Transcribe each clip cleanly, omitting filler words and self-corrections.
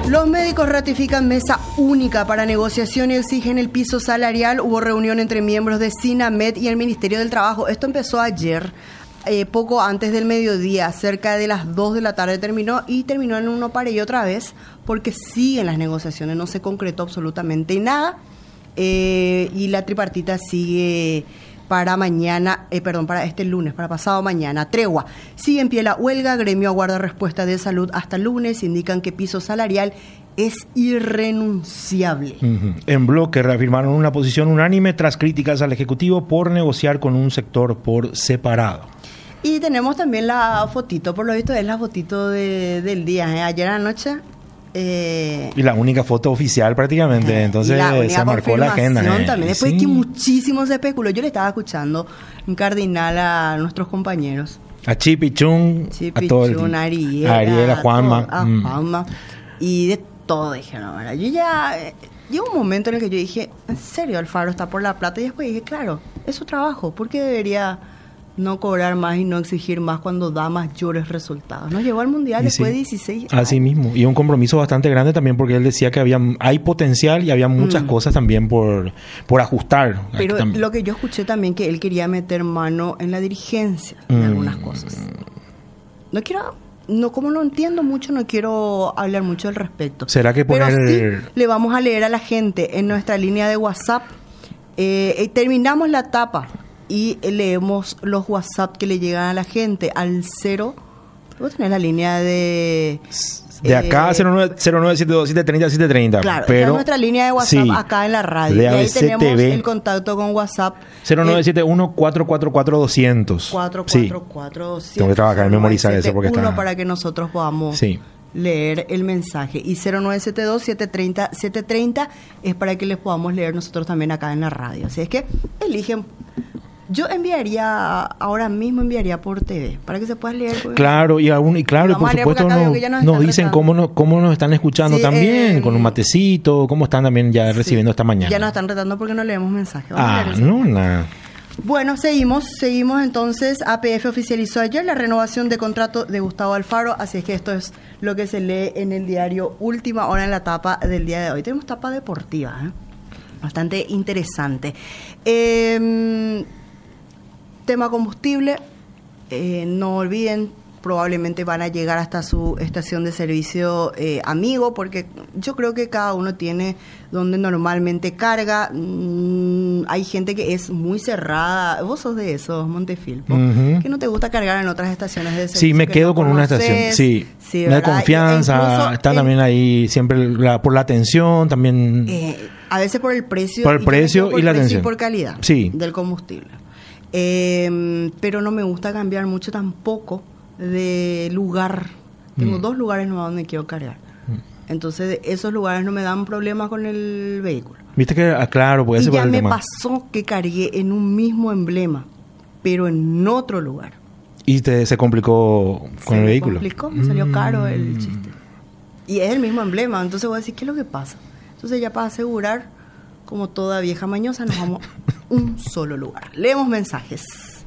Los médicos ratifican mesa única para negociación y exigen el piso salarial. Hubo reunión entre miembros de SINAMED y el Ministerio del Trabajo. Esto empezó ayer, poco antes del mediodía, cerca de las 2 de la tarde terminó en uno para y otra vez, porque siguen las negociaciones, no se concretó absolutamente nada. Y la tripartita sigue para mañana, para este lunes, para pasado mañana. Tregua. Sigue en pie la huelga, gremio aguarda respuesta de salud hasta el lunes, indican que piso salarial es irrenunciable. En bloque reafirmaron una posición unánime tras críticas al Ejecutivo por negociar con un sector por separado. Y tenemos también la fotito, por lo visto es la fotito del día, ayer anoche. Y la única foto oficial prácticamente, entonces se marcó la agenda. También, después de que muchísimo se especuló, yo le estaba escuchando un cardinal a nuestros compañeros. A Chipichún, a todo el Ariel, a Juanma. A Juanma. Y de todo dijeron, ¿verdad? Yo ya... llegó un momento en el que yo dije, ¿en serio Alfaro está por la plata? Y después dije, claro, es su trabajo, ¿por qué debería no cobrar más y no exigir más cuando da mayores resultados? Nos llevó al Mundial después de 16 años. Así mismo. Y un compromiso bastante grande también porque él decía que hay potencial y había muchas cosas también por ajustar. Pero lo que yo escuché también que él quería meter mano en la dirigencia de algunas cosas. Como no entiendo mucho, no quiero hablar mucho al respecto. ¿Será que Pero sí le vamos a leer a la gente en nuestra línea de WhatsApp. Terminamos la etapa y leemos los WhatsApp que le llegan a la gente al 0. Vos tenés la línea de acá, 0972-730-730. Claro, pero es nuestra línea de WhatsApp acá en la radio. Y ahí tenemos el contacto con WhatsApp. 0971-444-200. 444-200. Tengo que trabajar en memorizar eso porque está... para que nosotros podamos leer el mensaje. Y 0972-730-730 es para que les podamos leer nosotros también acá en la radio. Así es que eligen... Yo ahora mismo enviaría por TV, para que se pueda leer. Claro, y por supuesto nos dicen cómo nos están escuchando también, con un matecito, cómo están también ya recibiendo esta mañana. Ya nos están retando porque no leemos mensajes. Nada. Bueno, seguimos entonces. APF oficializó ayer la renovación de contrato de Gustavo Alfaro, así es que esto es lo que se lee en el diario Última Hora en la tapa del día de hoy. Tenemos tapa deportiva, bastante interesante. Tema combustible, no olviden, probablemente van a llegar hasta su estación de servicio amigo, porque yo creo que cada uno tiene donde normalmente carga. Hay gente que es muy cerrada, vos sos de esos, Montefilpo, que no te gusta cargar en otras estaciones de servicio. Sí, me quedo con una estación, sí de confianza, está también ahí siempre por la atención, también... a veces por el precio. Por el precio y la atención. Y por calidad del combustible. Pero no me gusta cambiar mucho tampoco de lugar. Tengo 2 lugares nomás donde quiero cargar. Entonces esos lugares no me dan problemas con el vehículo. Viste que, claro, puede ser por el tema. Y ya me pasó que cargué en un mismo emblema, pero en otro lugar. ¿Y se complicó con el vehículo? Me salió caro el chiste. Y es el mismo emblema, entonces voy a decir, ¿qué es lo que pasa? Entonces ya para asegurar, como toda vieja mañosa, nos vamos a un solo lugar. Leemos mensajes.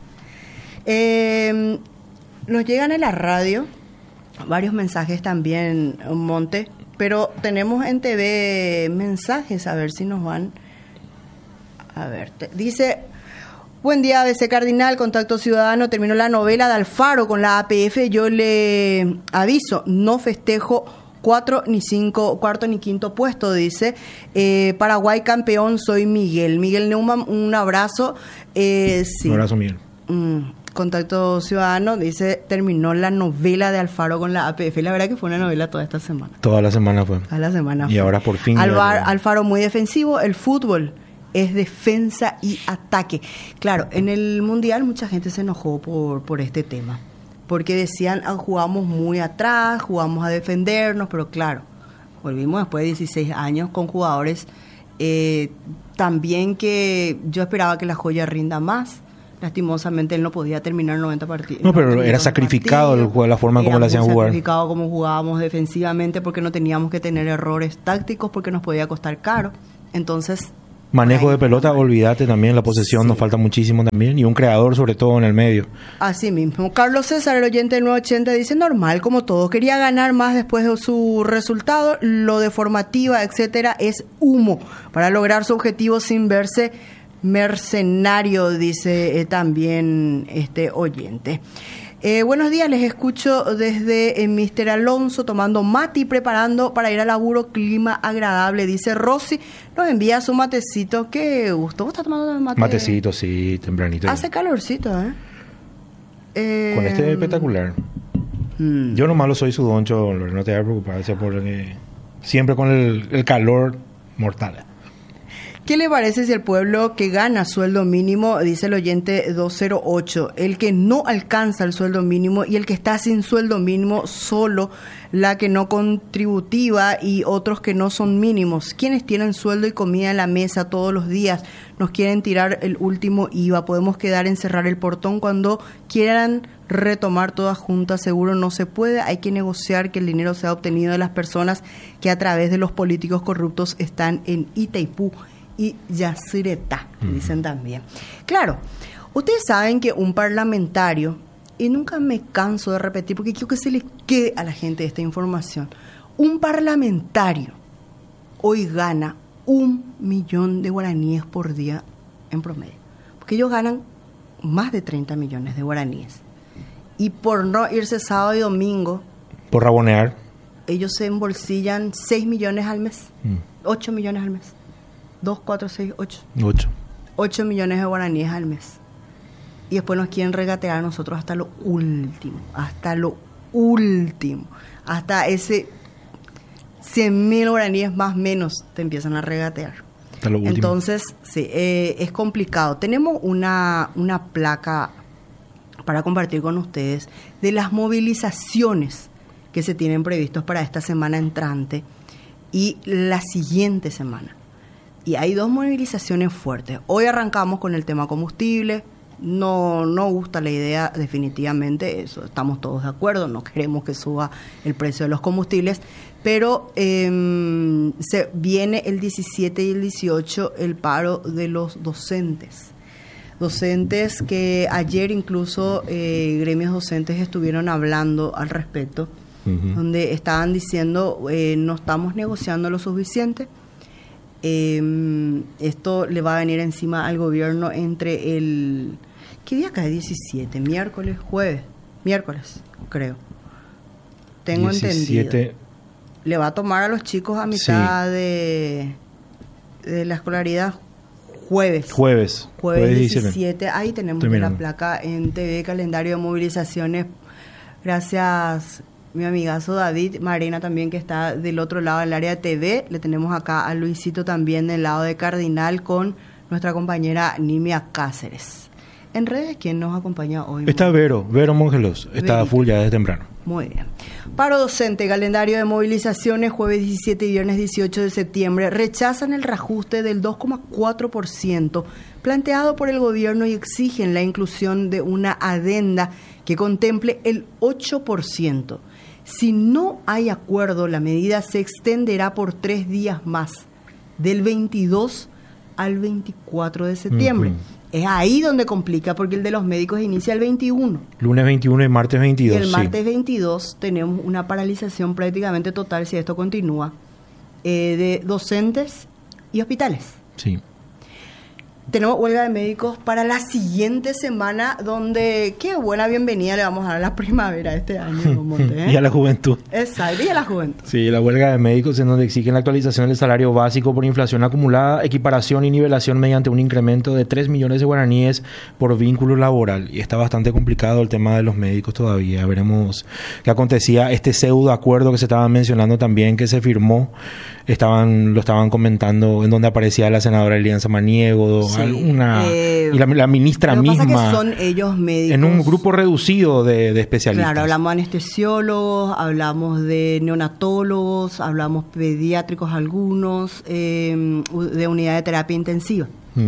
Nos llegan en la radio varios mensajes también, Monte, pero tenemos en TV mensajes, a ver si nos van. A ver, dice: buen día, ABC Cardinal, Contacto Ciudadano, terminó la novela de Alfaro con la APF, yo le aviso, no festejo cuarto ni quinto puesto, dice. Paraguay campeón, soy Miguel Neumann, un abrazo. Un abrazo, Miguel. Contacto Ciudadano dice, terminó la novela de Alfaro con la APF. La verdad que fue una novela toda esta semana. Toda la semana fue. Y ahora por fin. Alfaro muy defensivo, el fútbol es defensa y ataque. Claro, en el Mundial mucha gente se enojó por este tema, porque decían, jugamos muy atrás, jugamos a defendernos, pero claro, volvimos después de 16 años con jugadores también que yo esperaba que la Joya rinda más. Lastimosamente él no podía terminar 90 partidos. No, pero era sacrificado el juego, la forma como le hacían jugar. Era sacrificado como jugábamos defensivamente, porque no teníamos que tener errores tácticos, porque nos podía costar caro. Entonces, Manejo de pelota, olvídate también, la posesión nos falta muchísimo también, y un creador sobre todo en el medio. Así mismo. Carlos César, el oyente del 980, dice: normal, como todo, quería ganar más después de su resultado, lo de formativa, etcétera, es humo para lograr su objetivo sin verse mercenario, dice también este oyente. Buenos días, les escucho desde Mr. Alonso tomando mate y preparando para ir al laburo, clima agradable, dice Rosy, nos envía su matecito, qué gusto. ¿Vos estás tomando mate? Matecito, sí, tempranito. Hace calorcito, Con este es espectacular. Yo nomás lo soy sudoncho, no te voy a preocupar, porque siempre con el calor mortal. ¿Qué le parece si el pueblo que gana sueldo mínimo, dice el oyente 208, el que no alcanza el sueldo mínimo y el que está sin sueldo mínimo, solo la que no contributiva y otros que no son mínimos? Quienes tienen sueldo y comida en la mesa todos los días nos quieren tirar el último IVA. Podemos quedar en cerrar el portón cuando quieran retomar todas juntas. Seguro no se puede. Hay que negociar que el dinero sea obtenido de las personas que a través de los políticos corruptos están en Itaipú y Yacyretá, dicen también. Claro, ustedes saben que un parlamentario, y nunca me canso de repetir porque quiero que se le quede a la gente esta información, un parlamentario hoy gana 1 millón de guaraníes por día en promedio, porque ellos ganan más de 30 millones de guaraníes, y por no irse sábado y domingo, por rabonear, ellos se embolsillan 6 millones al mes, 8 millones al mes. 2, 4, 6, 8. 8 millones de guaraníes al mes. Y después nos quieren regatear a nosotros hasta lo último. Hasta ese 100.000 guaraníes más menos te empiezan a regatear. Hasta lo último. Entonces, sí, es complicado. Tenemos una placa para compartir con ustedes de las movilizaciones que se tienen previstos para esta semana entrante y la siguiente semana. Y hay 2 movilizaciones fuertes. Hoy arrancamos con el tema combustible. No gusta la idea, definitivamente, eso estamos todos de acuerdo. No queremos que suba el precio de los combustibles. Pero se viene el 17 y el 18 el paro de los docentes. Docentes que ayer incluso gremios docentes estuvieron hablando al respecto, donde estaban diciendo no estamos negociando lo suficiente. Esto le va a venir encima al gobierno entre el... ¿Qué día cae? 17, miércoles, creo. Tengo 17. Entendido. Le va a tomar a los chicos a mitad de la escolaridad jueves 17. Ahí tenemos la placa en TV, calendario de movilizaciones. Gracias, mi amigazo David, Marina también, que está del otro lado del área de TV. Le tenemos acá a Luisito también del lado de Cardinal con nuestra compañera Nimia Cáceres. En redes, ¿quién nos acompaña hoy? Está Vero Mongelos, está full ya desde temprano. Muy bien. Paro docente, calendario de movilizaciones, jueves 17 y viernes 18 de septiembre. Rechazan el reajuste del 2,4% planteado por el gobierno y exigen la inclusión de una adenda que contemple el 8%. Si no hay acuerdo, la medida se extenderá por 3 días más, del 22 al 24 de septiembre. Es ahí donde complica, porque el de los médicos inicia el 21. Lunes 21 y martes 22. Y el martes 22 tenemos una paralización prácticamente total, si esto continúa, de docentes y hospitales. Sí. Tenemos huelga de médicos para la siguiente semana, donde qué buena bienvenida le vamos a dar a la primavera este año. Y a la juventud. Exacto, y a la juventud. Sí, la huelga de médicos, en donde exigen la actualización del salario básico por inflación acumulada, equiparación y nivelación mediante un incremento de 3 millones de guaraníes por vínculo laboral. Y está bastante complicado el tema de los médicos todavía. Veremos qué acontecía. Este pseudo acuerdo que se estaba mencionando también, que se firmó, lo estaban comentando, en donde aparecía la senadora Eliana Samaniego, sí, y la ministra misma. Pasa que son ellos médicos. En un grupo reducido de especialistas. Claro, hablamos de anestesiólogos, hablamos de neonatólogos, hablamos pediátricos algunos, de unidad de terapia intensiva.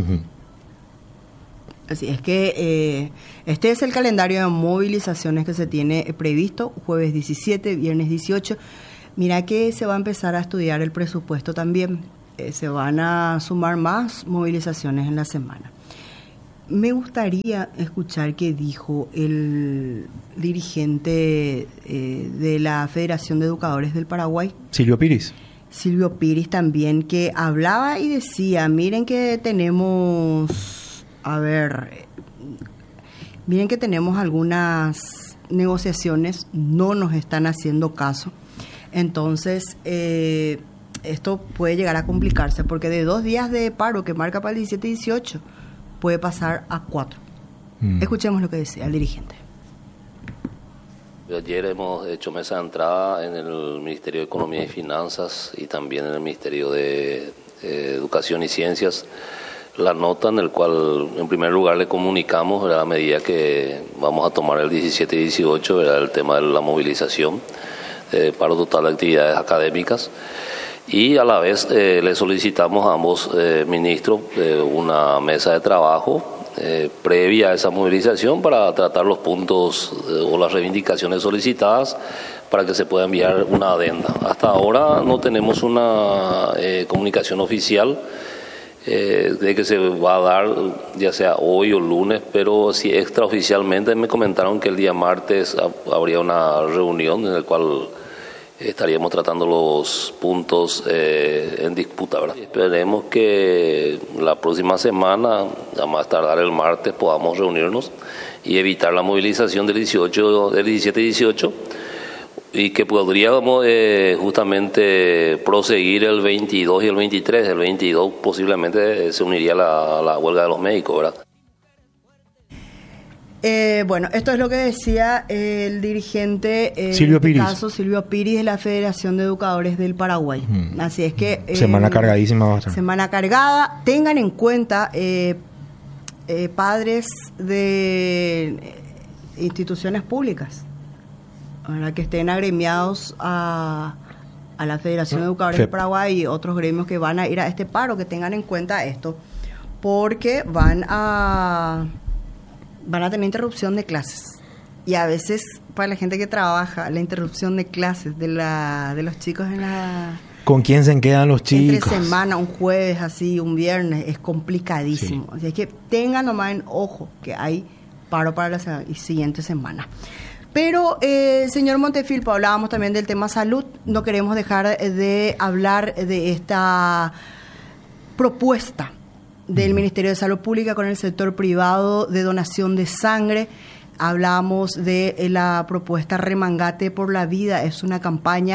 Así es que este es el calendario de movilizaciones que se tiene previsto, jueves 17, viernes 18. Mira que se va a empezar a estudiar el presupuesto también. se van a sumar más movilizaciones en la semana. Me gustaría escuchar qué dijo el dirigente de la Federación de Educadores del Paraguay. Silvio Piris también, que hablaba y decía, miren que tenemos algunas negociaciones, no nos están haciendo caso. Entonces, esto puede llegar a complicarse, porque de 2 días de paro que marca para el 17 y 18, puede pasar a 4. Escuchemos lo que decía el dirigente. Ayer hemos hecho mesa de entrada en el Ministerio de Economía y Finanzas y también en el Ministerio de Educación y Ciencias la nota en el cual en primer lugar le comunicamos la medida que vamos a tomar el 17 y 18, el tema de la movilización, paro total de actividades académicas, y a la vez le solicitamos a ambos ministros una mesa de trabajo previa a esa movilización para tratar los puntos o las reivindicaciones solicitadas para que se pueda enviar una adenda. Hasta ahora no tenemos una comunicación oficial de que se va a dar ya sea hoy o lunes, pero sí extraoficialmente me comentaron que el día martes habría una reunión en la cual estaríamos tratando los puntos en disputa, ¿verdad? Esperemos que la próxima semana, a más tardar el martes, podamos reunirnos y evitar la movilización del 17 y 18, y que podríamos justamente proseguir el 22 y el 23. El 22 posiblemente se uniría a la huelga de los médicos, ¿verdad? Bueno, esto es lo que decía el dirigente Silvio Piris. Silvio Piris, de la Federación de Educadores del Paraguay. Así es que semana cargadísima va a estar. Semana cargada. Tengan en cuenta, padres de instituciones públicas, ¿verdad?, que estén agremiados a la Federación de Educadores del Paraguay y otros gremios que van a ir a este paro, que tengan en cuenta esto, porque van a tener interrupción de clases. Y a veces, para la gente que trabaja, la interrupción de clases de los chicos ¿con quién se quedan los chicos? Entre semana, un jueves así, un viernes, es complicadísimo. Sí. Así es que tengan nomás en ojo que hay paro para la siguiente semana. Pero, señor Montefilpo, hablábamos también del tema salud. No queremos dejar de hablar de esta propuesta del Ministerio de Salud Pública con el sector privado de donación de sangre. Hablamos de la propuesta Remangate por la Vida. Es una campaña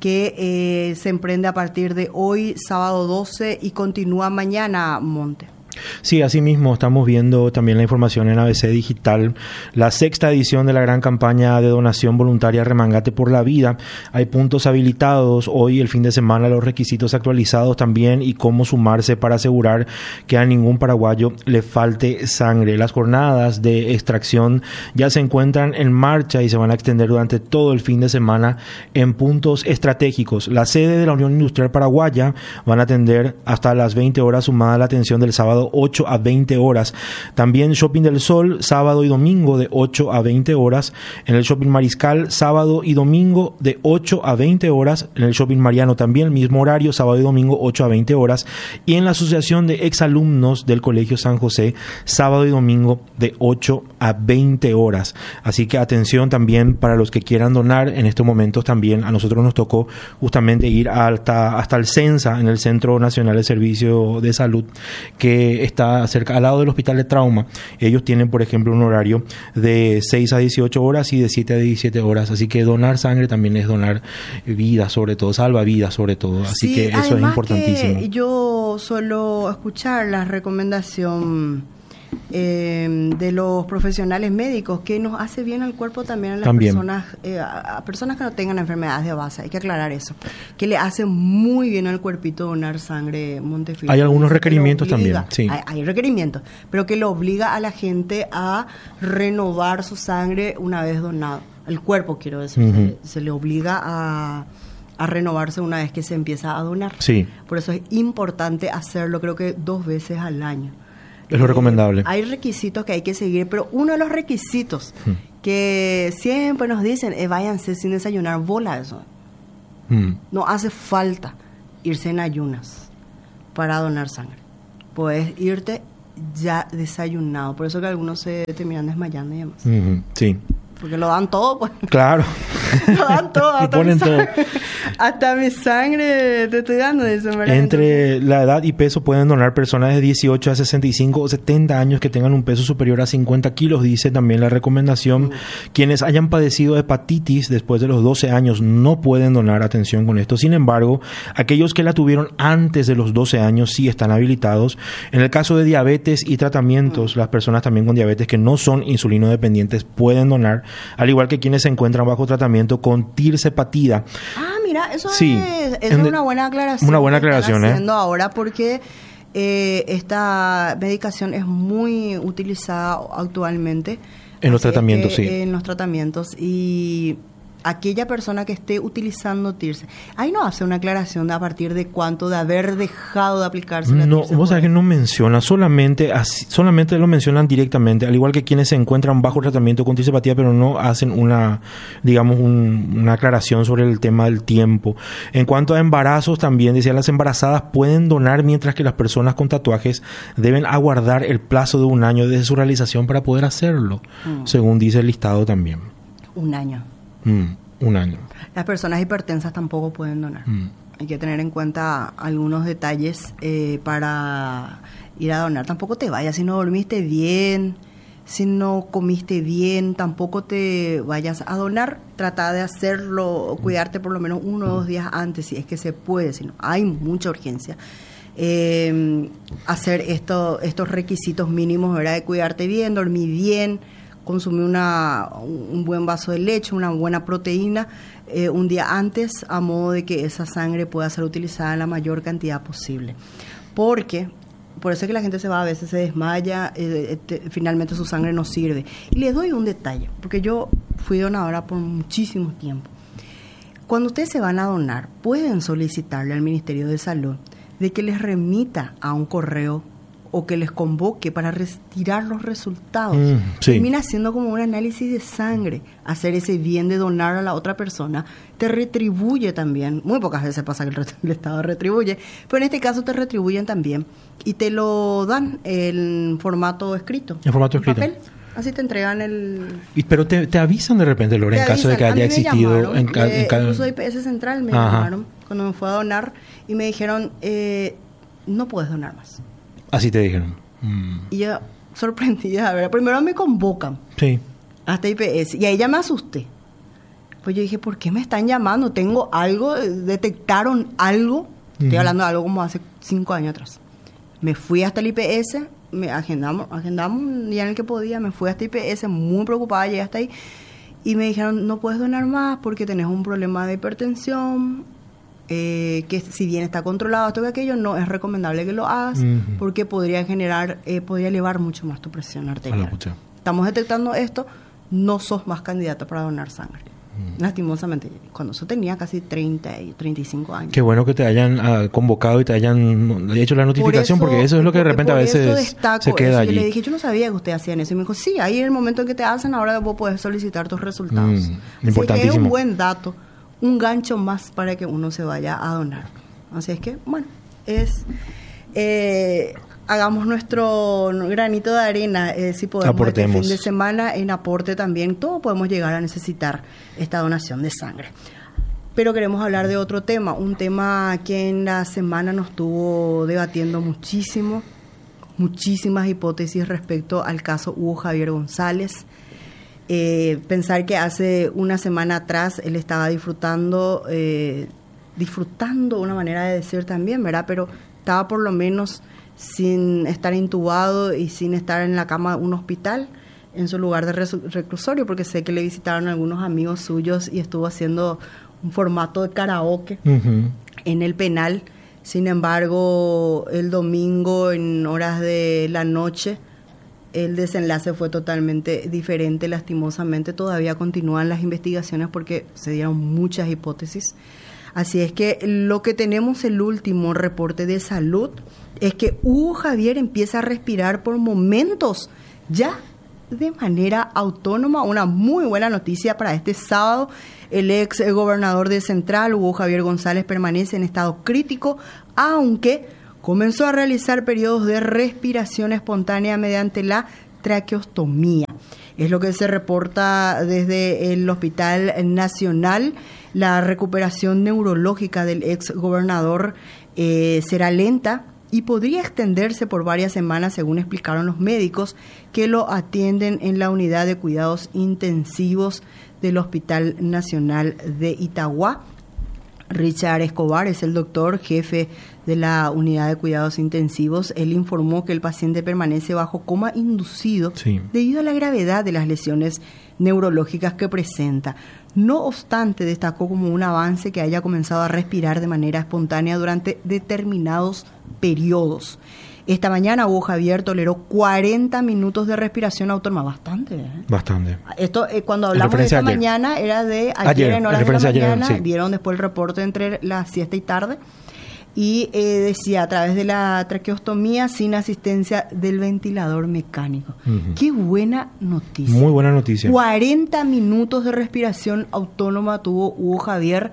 que se emprende a partir de hoy, sábado 12, y continúa mañana, Monte. Sí, así mismo estamos viendo también la información en ABC Digital, la 6ª edición de la gran campaña de donación voluntaria Remangate por la Vida. Hay puntos habilitados hoy, el fin de semana, los requisitos actualizados también y cómo sumarse para asegurar que a ningún paraguayo le falte sangre. Las jornadas de extracción ya se encuentran en marcha y se van a extender durante todo el fin de semana en puntos estratégicos. La sede de la Unión Industrial Paraguaya van a atender hasta las 20 horas, sumada la atención del sábado 8 a 20 horas. También Shopping del Sol, sábado y domingo de 8 a 20 horas. En el Shopping Mariscal, sábado y domingo de 8 a 20 horas. En el Shopping Mariano también, el mismo horario, sábado y domingo 8 a 20 horas. Y en la Asociación de Exalumnos del Colegio San José, sábado y domingo de 8 a 20 horas. Así que atención también para los que quieran donar. En estos momentos también a nosotros nos tocó justamente ir hasta el CENSA, en el Centro Nacional de Servicio de Salud, que está cerca, al lado del Hospital de Trauma. Ellos tienen, por ejemplo, un horario de 6 a 18 horas y de 7 a 17 horas. Así que donar sangre también es donar vida, sobre todo, salva vidas sobre todo. Así sí, que eso es importantísimo. Yo suelo escuchar la recomendación de los profesionales médicos, que nos hace bien al cuerpo también a las personas, a personas que no tengan enfermedades de base. Hay que aclarar eso, que le hace muy bien al cuerpito donar sangre, Montefilpo. Hay algunos requerimientos también, sí. Hay requerimientos, pero que lo obliga a la gente a renovar su sangre una vez donado. El cuerpo, quiero decir, se le obliga a renovarse una vez que se empieza a donar. Sí. Por eso es importante hacerlo, creo que 2 veces al año. Es lo recomendable. Hay requisitos que hay que seguir, pero uno de los requisitos que siempre nos dicen es váyanse sin desayunar, bola eso. No hace falta irse en ayunas. para donar sangre. Puedes irte ya desayunado. Por eso que algunos se terminan desmayando y demás. Sí. Porque lo dan todo, pues. Claro. Lo dan todo. Y ponen todo. Hasta mi sangre te estoy dando de eso, ¿verdad? Entre la edad y peso pueden donar personas de 18 a 65 o 70 años que tengan un peso superior a 50 kilos, dice también la recomendación. Quienes hayan padecido hepatitis después de los 12 años no pueden donar, atención con esto. Sin embargo, aquellos que la tuvieron antes de los 12 años sí están habilitados. En el caso de diabetes y tratamientos, las personas también con diabetes que no son insulinodependientes pueden donar, al igual que quienes se encuentran bajo tratamiento con tirsepatida. Mira, eso sí, es una buena aclaración. Una buena aclaración, haciendo ahora porque esta medicación es muy utilizada actualmente. En los tratamientos, sí. En los tratamientos. Y aquella persona que esté utilizando Tirse, ahí no hace una aclaración de a partir de cuánto de haber dejado de aplicarse la No, Tirse. vos sabés que no menciona, solamente lo mencionan directamente, al igual que quienes se encuentran bajo tratamiento con tirsepatía, pero no hacen una aclaración sobre el tema del tiempo. En cuanto a embarazos, también decía, las embarazadas pueden donar, mientras que las personas con tatuajes deben aguardar el plazo de 1 año desde su realización para poder hacerlo, según dice el listado también. 1 año. 1 año. Las personas hipertensas tampoco pueden donar. Hay que tener en cuenta algunos detalles para ir a donar. Tampoco te vayas si no dormiste bien, si no comiste bien, tampoco te vayas a donar. Trata de hacerlo, cuidarte por lo menos 1 o 2 días antes, si es que se puede, si no hay mucha urgencia. Hacer estos requisitos mínimos, ¿verdad? De cuidarte bien, dormir bien, consumir un buen vaso de leche, una buena proteína un día antes, a modo de que esa sangre pueda ser utilizada en la mayor cantidad posible. Por eso es que la gente a veces se desmaya, finalmente su sangre no sirve. Y les doy un detalle, porque yo fui donadora por muchísimo tiempo. Cuando ustedes se van a donar, pueden solicitarle al Ministerio de Salud de que les remita a un correo o que les convoque para retirar los resultados. Sí. Termina siendo como un análisis de sangre. Hacer ese bien de donar a la otra persona te retribuye también. Muy pocas veces pasa que el Estado retribuye, pero en este caso te retribuyen también. Y te lo dan en formato escrito. En formato escrito. Papel. Así te entregan Pero te avisan de repente, Lore, en caso de que haya existido... Incluso IPS Central me llamaron cuando me fue a donar y me dijeron, no puedes donar más. Así te dijeron. Y yo, sorprendida, ¿verdad? Primero me convocan. Sí. Hasta IPS. Y ahí ya me asusté. Pues yo dije, ¿por qué me están llamando? ¿Tengo algo? ¿Detectaron algo? Estoy hablando de algo como hace 5 años atrás. Me fui hasta el IPS, me agendamos un día en el que podía, me fui hasta IPS, muy preocupada, llegué hasta ahí. Y me dijeron, no puedes donar más porque tenés un problema de hipertensión, que si bien está controlado esto que aquello, no es recomendable que lo hagas porque podría elevar mucho más tu presión arterial. Estamos detectando esto, no sos más candidata para donar sangre. Lastimosamente, cuando yo tenía casi 30 y 35 años. Qué bueno que te hayan convocado y te hayan hecho la notificación, porque eso es lo que de repente a veces se queda allí. Yo le dije, yo no sabía que ustedes hacían eso. Y me dijo, sí, ahí en el momento en que te hacen, ahora vos podés solicitar tus resultados. Importantísimo. Es un buen dato, un gancho más para que uno se vaya a donar. Así es que, bueno, hagamos nuestro granito de arena, si podemos. Aportemos. Este fin de semana en aporte también. Todos podemos llegar a necesitar esta donación de sangre. Pero queremos hablar de otro tema, un tema que en la semana nos estuvo debatiendo muchísimas hipótesis respecto al caso Hugo Javier González. Pensar que hace una semana atrás él estaba disfrutando una manera de decir también, ¿verdad? Pero estaba por lo menos sin estar intubado y sin estar en la cama de un hospital, en su lugar de reclusorio, porque sé que le visitaron algunos amigos suyos y estuvo haciendo un formato de karaoke en el penal. Sin embargo, el domingo, en horas de la noche, el desenlace fue totalmente diferente. Lastimosamente, todavía continúan las investigaciones porque se dieron muchas hipótesis. Así es que lo que tenemos, el último reporte de salud, es que Hugo Javier empieza a respirar por momentos ya de manera autónoma. Una muy buena noticia para este sábado. El ex gobernador de Central, Hugo Javier González, permanece en estado crítico, aunque comenzó a realizar periodos de respiración espontánea mediante la traqueostomía. Es lo que se reporta desde el Hospital Nacional. La recuperación neurológica del ex gobernador será lenta y podría extenderse por varias semanas, según explicaron los médicos que lo atienden en la unidad de cuidados intensivos del Hospital Nacional de Itagua. Richard Escobar es el doctor jefe de la unidad de cuidados intensivos. Él informó que el paciente permanece bajo coma inducido debido a la gravedad de las lesiones neurológicas que presenta. No obstante, destacó como un avance que haya comenzado a respirar de manera espontánea durante determinados periodos. Esta mañana Hugo Javier toleró 40 minutos de respiración autónoma. Bastante. Bastante. Esto, cuando hablamos de esta mañana, era de ayer en horas de la mañana. Sí. Vieron después el reporte entre la siesta y tarde. Y decía, a través de la traqueostomía sin asistencia del ventilador mecánico. Qué buena noticia. Muy buena noticia. 40 minutos de respiración autónoma tuvo Hugo Javier.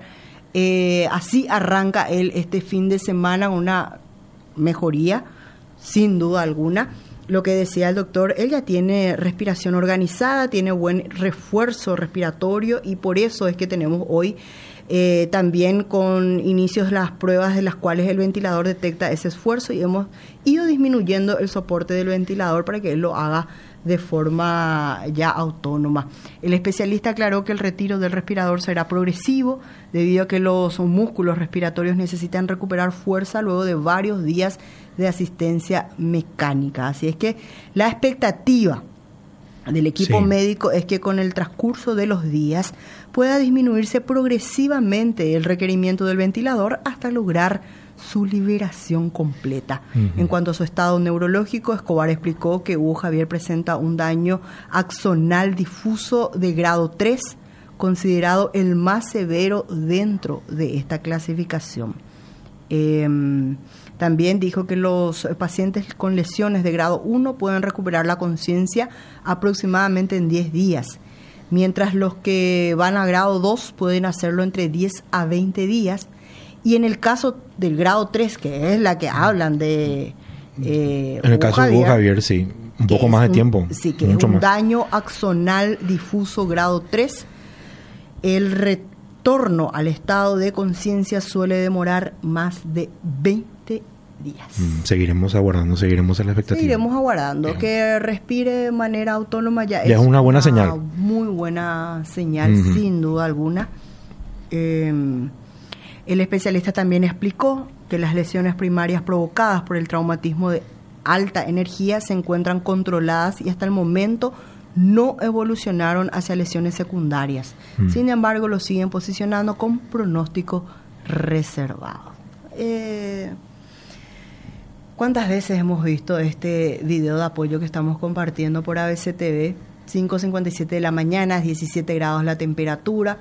Así arranca él este fin de semana, una mejoría, sin duda alguna. Lo que decía el doctor, él ya tiene respiración organizada, tiene buen refuerzo respiratorio y por eso es que tenemos hoy también con inicios las pruebas de las cuales el ventilador detecta ese esfuerzo y hemos ido disminuyendo el soporte del ventilador para que él lo haga de forma ya autónoma. El especialista aclaró que el retiro del respirador será progresivo debido a que los músculos respiratorios necesitan recuperar fuerza luego de varios días de asistencia mecánica. Así es que la expectativa del equipo médico es que con el transcurso de los días pueda disminuirse progresivamente el requerimiento del ventilador hasta lograr su liberación completa. En cuanto a su estado neurológico, Escobar explicó que Hugo Javier presenta un daño axonal difuso de grado 3, considerado el más severo dentro de esta clasificación. También dijo que los pacientes con lesiones de grado 1 pueden recuperar la conciencia aproximadamente en 10 días, mientras los que van a grado 2 pueden hacerlo entre 10 a 20 días. Y en el caso del grado 3, que es la que hablan de en el caso de Hugo Javier, sí, un poco más de tiempo. Sí, que es un daño axonal difuso grado 3. El retorno al estado de conciencia suele demorar más de 20 días. Seguiremos aguardando, seguiremos a la expectativa. Seguiremos aguardando. Bien. Que respire de manera autónoma ya es una buena señal. Muy buena señal, sin duda alguna. El especialista también explicó que las lesiones primarias provocadas por el traumatismo de alta energía se encuentran controladas y hasta el momento no evolucionaron hacia lesiones secundarias. Sin embargo, lo siguen posicionando con pronóstico reservado. ¿Cuántas veces hemos visto este video de apoyo que estamos compartiendo por ABC TV? 5:57 de la mañana, 17 grados la temperatura.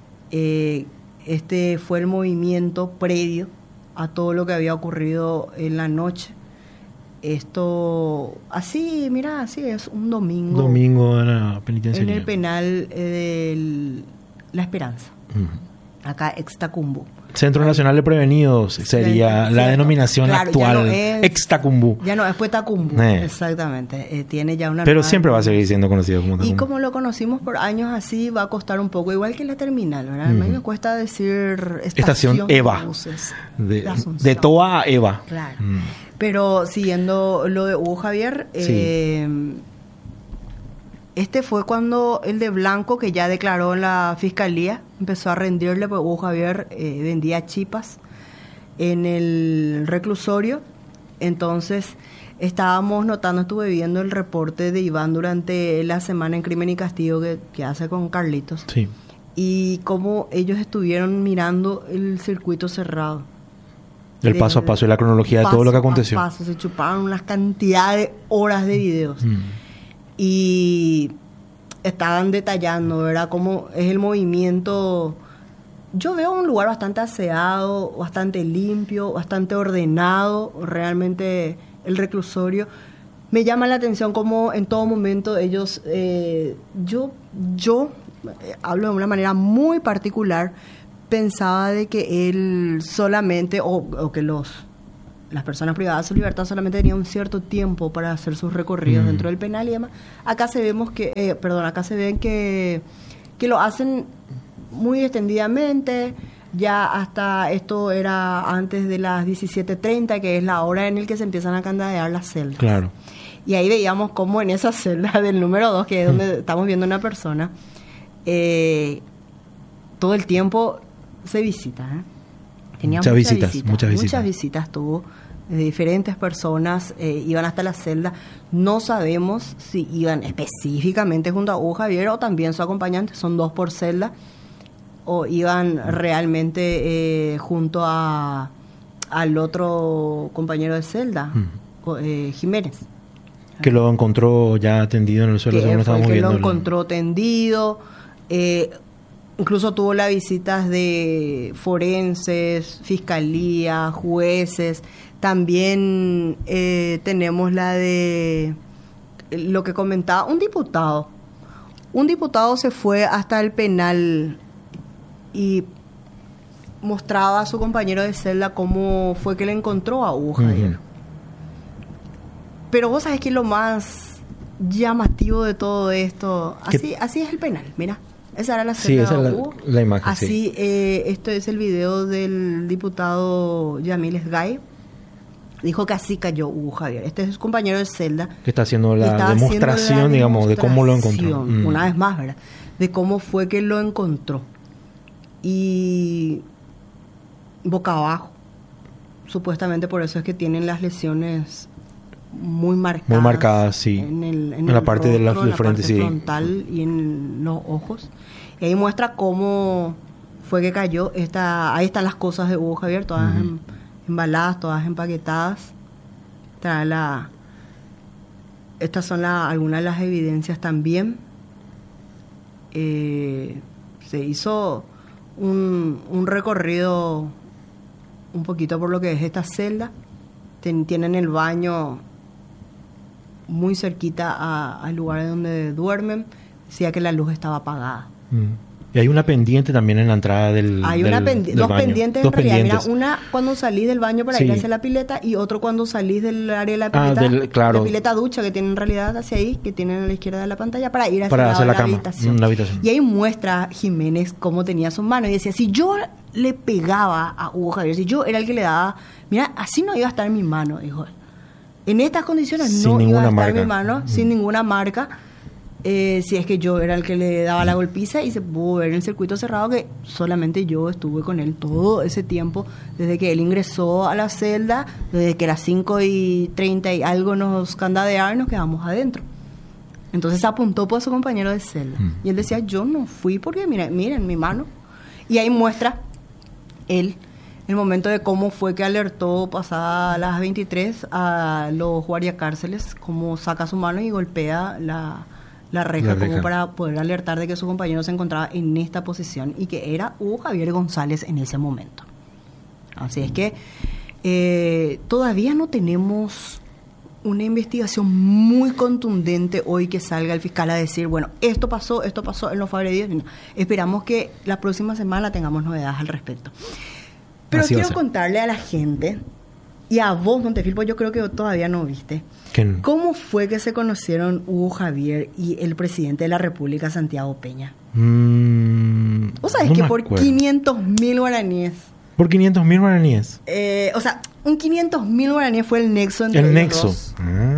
Este fue el movimiento previo a todo lo que había ocurrido en la noche. Esto, así, mira, así es un domingo. Domingo en la penitenciaría. En el penal de La Esperanza, acá Extacumbú. Centro Nacional de Prevenidos sería la denominación actual. Ya no es, Extacumbú. Ya no, después Tacumbú. Exactamente. Tiene ya una. Pero siempre va a seguir siendo conocido como Tacumbú. Y como lo conocimos por años así, va a costar un poco, igual que la terminal, ¿verdad? A mí me cuesta decir estación Eva. De Toa a Eva. Claro. Pero siguiendo lo de Hugo Javier, este fue cuando el de Blanco, que ya declaró en la fiscalía, empezó a rendirle, porque Hugo Javier vendía chipas en el reclusorio. Entonces estábamos notando, estuve viendo el reporte de Iván durante la semana en Crimen y Castigo que hace con Carlitos. Sí. Y cómo ellos estuvieron mirando el circuito cerrado. El paso a paso y la cronología de todo lo que aconteció. Paso, se chuparon unas cantidades de horas de videos. Y estaban detallando, ¿verdad?, cómo es el movimiento. Yo veo un lugar bastante aseado, bastante limpio, bastante ordenado, realmente el reclusorio. Me llama la atención cómo en todo momento ellos, yo hablo de una manera muy particular, pensaba de que él solamente, o que los las personas privadas de su libertad solamente tenían un cierto tiempo para hacer sus recorridos dentro del penal y demás. Acá se vemos que, acá se ven que lo hacen muy extendidamente. Ya hasta esto era antes de las 17:30, que es la hora en la que se empiezan a candadear las celdas. Claro. Y ahí veíamos cómo en esa celda del número 2, que es donde estamos viendo una persona, todo el tiempo se visita. Tenía muchas visitas tuvo de diferentes personas, iban hasta la celda. No sabemos si iban específicamente junto a Hugo Javier o también su acompañante, son 2 por celda, o iban realmente junto al otro compañero de celda, Jiménez. Que lo encontró ya tendido en el suelo, según estábamos viendo. Que lo encontró tendido, incluso tuvo las visitas de forenses, fiscalía, jueces. También tenemos la de lo que comentaba un diputado. Un diputado se fue hasta el penal y mostraba a su compañero de celda cómo fue que le encontró a Hugo Javier. Pero vos sabés que lo más llamativo de todo esto, así es el penal, mira. Esa era la celda de Hugo. La imagen, así, esto es el video del diputado Yamil Esgay. Dijo que así cayó Hugo Javier. Este es su compañero de celda. Que está haciendo la demostración, digamos, de cómo lo encontró. Una vez más, ¿verdad? De cómo fue que lo encontró. Y boca abajo. Supuestamente por eso es que tienen las lesiones muy marcadas. Muy marcadas, sí. En la parte de la frente, sí. Frontal y en los ojos. Y ahí muestra cómo fue que cayó. Ahí están las cosas de Hugo Javier, todas embaladas, todas empaquetadas. Estas son algunas de las evidencias también. Se hizo un recorrido un poquito por lo que es esta celda. Tienen el baño muy cerquita al lugar donde duermen. Decía que la luz estaba apagada. Y hay una pendiente también en la entrada del Hay dos pendientes en realidad. Mira, una cuando salís del baño para ir hacia la pileta y otro cuando salís del área de la pileta, la pileta ducha que tienen en realidad hacia ahí, que tienen a la izquierda de la pantalla, para ir hacia la habitación. Y ahí muestra Jiménez cómo tenía sus manos y decía, si yo le pegaba a Hugo Javier, si yo era el que le daba, mira, así no iba a estar mi mano, dijo él. En estas condiciones no iba a estar mi mano, sin ninguna marca. Si es que yo era el que le daba la golpiza, y se pudo ver en el circuito cerrado que solamente yo estuve con él todo ese tiempo, desde que él ingresó a la celda, desde que era 5:30 y algo nos candadearon y nos quedamos adentro. Entonces apuntó por su compañero de celda y él decía, yo no fui porque miren mi mano. Y ahí muestra él el momento de cómo fue que alertó pasadas las 23 a los guardiacárceles, cómo saca su mano y golpea la reja, como para poder alertar de que su compañero se encontraba en esta posición y que era Hugo Javier González en ese momento. Así es que todavía no tenemos una investigación muy contundente hoy que salga el fiscal a decir, bueno, esto pasó, él no fue agredido. No. Esperamos que la próxima semana tengamos novedades al respecto. Pero quiero contarle a la gente, y a vos, Montefil, pues yo creo que todavía no viste, ¿cómo fue que se conocieron Hugo Javier y el presidente de la República, Santiago Peña? ¿Vos sabés que por 500.000 guaraníes? ¿Por 500.000 guaraníes? O sea, un 500.000 guaraníes fue el nexo entre los dos.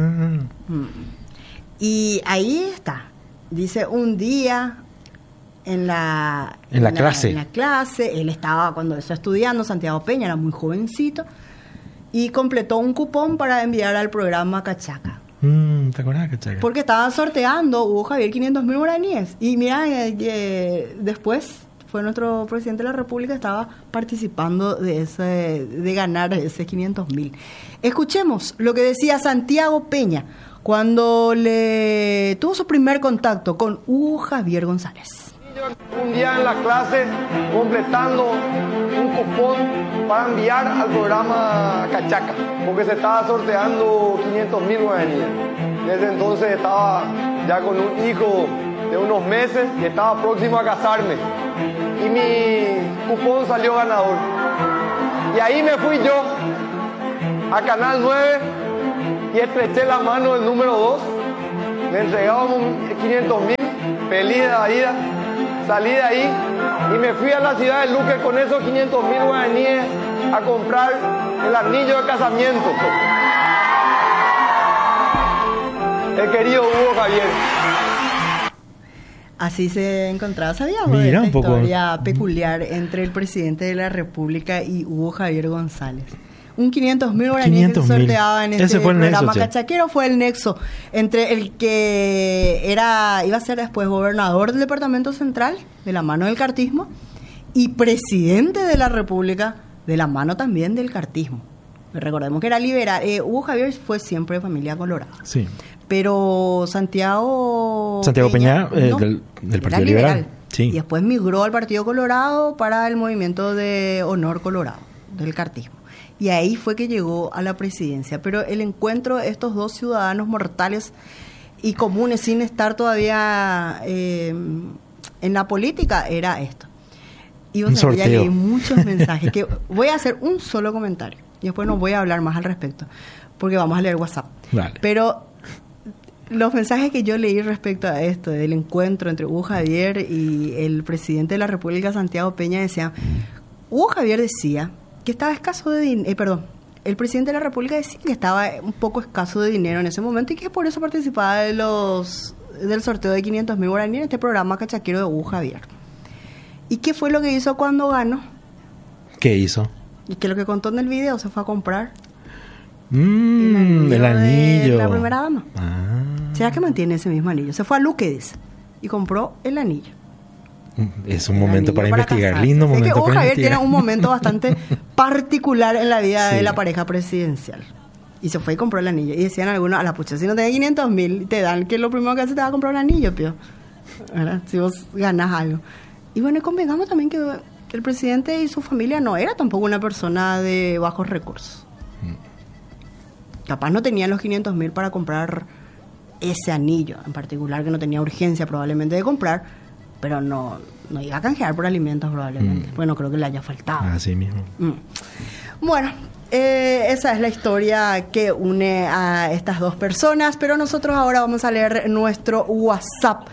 Y ahí está. Dice, un día en la clase, él estaba cuando estaba estudiando, Santiago Peña era muy jovencito, y completó un cupón para enviar al programa Cachaca. ¿Te acuerdas de Cachaca? Porque estaban sorteando Hugo Javier 500.000 guaraníes. Y mira, después fue nuestro presidente de la República, estaba participando de ganar ese 500.000. Escuchemos lo que decía Santiago Peña cuando tuvo su primer contacto con Hugo Javier González. Un día en la clase completando un cupón para enviar al programa Cachaca, porque se estaba sorteando 500.000 guaraníes. Desde entonces estaba ya con un hijo de unos meses y estaba próximo a casarme. Y mi cupón salió ganador. Y ahí me fui yo a Canal 9 y estreché la mano del número 2. Le entregábamos 500.000, feliz de la vida. Salí de ahí y me fui a la ciudad de Luque con esos 500.000 guaraníes a comprar el anillo de casamiento. El querido Hugo Javier. Así se encontraba, ¿sabíamos? Mira, de esta un poco. historia peculiar entre el presidente de la República y Hugo Javier González. Un 500.000 guaraníes que se 500.000. sorteaba en este Ese fue el programa nexo, che. cachaquero. Fue el nexo entre el que iba a ser después gobernador del Departamento Central, de la mano del cartismo, y presidente de la República, de la mano también del cartismo. Recordemos que era liberal. Hugo Javier fue siempre de familia colorada. Sí. Pero Santiago Peña, no, del era Partido Liberal. Sí. Y después migró al Partido Colorado para el movimiento de Honor Colorado, del cartismo. Y ahí fue que llegó a la presidencia. Pero el encuentro de estos dos ciudadanos mortales y comunes, sin estar todavía en la política, era esto. Y vos sabés, ya leí muchos mensajes, que voy a hacer un solo comentario. Y después no voy a hablar más al respecto, porque vamos a leer WhatsApp. Vale. Pero los mensajes que yo leí respecto a esto, del encuentro entre Hugo Javier y el presidente de la República, Santiago Peña, decían, Hugo Javier decía que estaba escaso de dinero, el presidente de la República decía que estaba un poco escaso de dinero en ese momento y que por eso participaba del sorteo de 500.000 guaraníes en este programa cachaquero de Hugo Javier. ¿Y qué fue lo que hizo cuando ganó? ¿Qué hizo? Y que lo que contó en el video, se fue a comprar el anillo de la primera dama. Ah. ¿Será que mantiene ese mismo anillo? Se fue a Luque, dice, y compró el anillo. Es un momento para investigar, casarse. lindo Sé momento que Hugo para Javier investigar. tiene un momento bastante particular en la vida Sí. de la pareja presidencial. Y se fue y compró el anillo. Y decían algunos, a la pucha, si no tenés 500.000, te dan que lo primero que hace te va a comprar un anillo, pío. ¿Verdad? Si vos ganás algo. Y bueno, y convengamos también que el presidente y su familia no era tampoco una persona de bajos recursos. Capaz no tenían los 500.000 para comprar ese anillo en particular, que no tenía urgencia probablemente de comprar, pero no iba a canjear por alimentos probablemente. Bueno, creo que le haya faltado. Así mismo. Bueno, esa es la historia que une a estas dos personas, pero nosotros ahora vamos a leer nuestro WhatsApp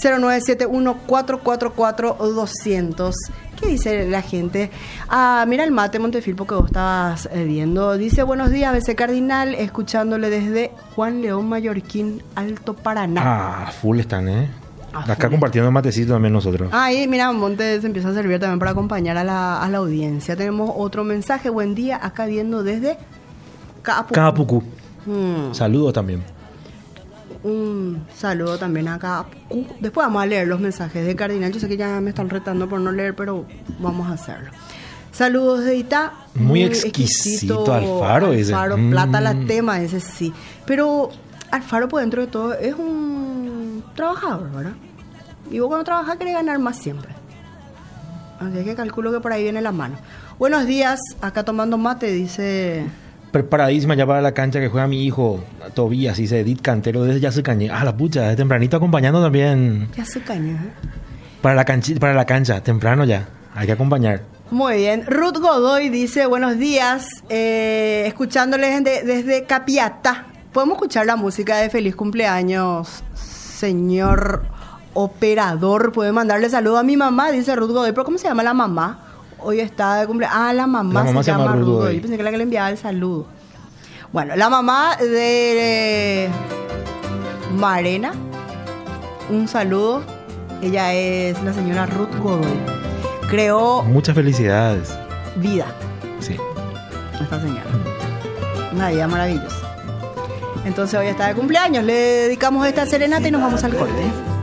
0971-444-200. ¿Qué dice la gente? Mira el mate Montefilpo que vos estabas viendo. Dice, buenos días, BC Cardinal, escuchándole desde Juan León Mallorquín, Alto Paraná. Full están, Acá full. compartiendo matecito también nosotros. Ahí, mira, Monte se empieza a servir también para acompañar a la audiencia. Tenemos otro mensaje. Buen día, acá viendo desde Capucú. Saludos también. Un saludo también a Capucú. Después vamos a leer los mensajes de Cardinal. Yo sé que ya me están retando por no leer, pero vamos a hacerlo. Saludos de Itá. Muy exquisito Alfaro, dice. Alfaro, plata la tema, ese sí. Pero Alfaro, por dentro de todo, es un trabajador, ¿verdad? Y vos cuando trabajas querés ganar más siempre. Así que calculo que por ahí viene la mano. Buenos días, acá tomando mate, dice... Preparadísima ya para la cancha que juega mi hijo Tobías, dice Edith Cantero desde Yazucañé. La pucha, desde tempranito acompañando también. Yazucañé, Para la cancha, temprano ya. Hay que acompañar. Muy bien. Ruth Godoy dice, buenos días, escuchándoles desde Capiatá. ¿Podemos escuchar la música de Feliz Cumpleaños, señor operador? ¿Puede mandarle saludo a mi mamá? Dice Ruth Godoy. ¿Pero cómo se llama la mamá? Hoy está de cumpleaños. La mamá se llama Ruth Godoy. Yo pensé que era la que le enviaba el saludo. Bueno, la mamá de Marena, un saludo. Ella es la señora Ruth Godoy. Creó muchas felicidades. Vida. Sí. Esta señora. Una vida maravillosa. Entonces hoy está de cumpleaños. Le dedicamos esta serenata y nos vamos al corte.